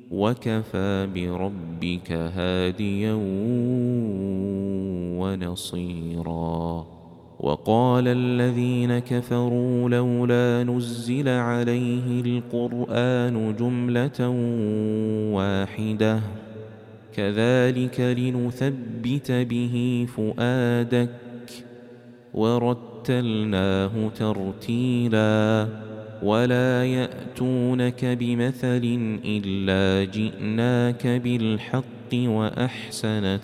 وكفى بربك هاديا ونصيرا. وقال الذين كفروا لولا نزل عليه القرآن جملة واحدة كذلك لنثبت به فؤادك ورتلناه ترتيلا. ولا يأتونك بمثل إلا جئناك بالحق وأحسن